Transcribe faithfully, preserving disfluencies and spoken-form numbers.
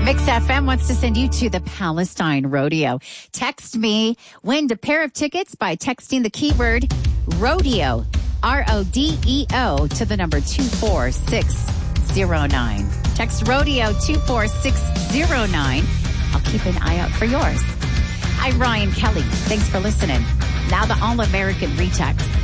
Mix F M wants to send you to the Palestine Rodeo. Text me, win a pair of tickets by texting the keyword rodeo, R O D E O, to the number two four six zero nine. Text rodeo two four six zero nine. I'll keep an eye out for yours. I'm Ryan Kelly. Thanks for listening. Now the All-American Retext.